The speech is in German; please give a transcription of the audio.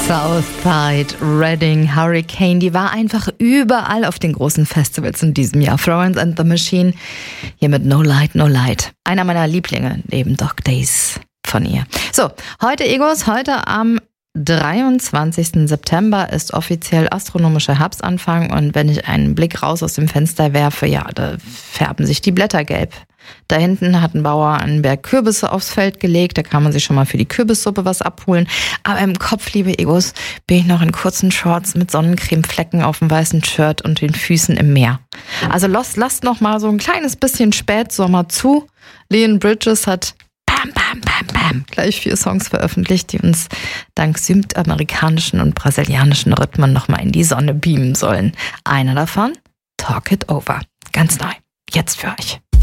Southside, Reading, Hurricane, die war einfach überall auf den großen Festivals in diesem Jahr. Florence and the Machine, hier mit No Light, No Light. Einer meiner Lieblinge, neben Dog Days von ihr. So, heute Egos, heute am 23. September ist offiziell astronomischer Herbstanfang und wenn ich einen Blick raus aus dem Fenster werfe, ja, da färben sich die Blätter gelb. Da hinten hat ein Bauer einen Berg Kürbisse aufs Feld gelegt, da kann man sich schon mal für die Kürbissuppe was abholen. Aber im Kopf, liebe Egos, bin ich noch in kurzen Shorts mit Sonnencremeflecken auf dem weißen Shirt und den Füßen im Meer. Also lasst noch mal so ein kleines bisschen Spätsommer zu. Leon Bridges hat gleich 4 Songs veröffentlicht, die uns dank südamerikanischen und brasilianischen Rhythmen nochmal in die Sonne beamen sollen. Einer davon, Talk It Over. Ganz neu. Jetzt für euch.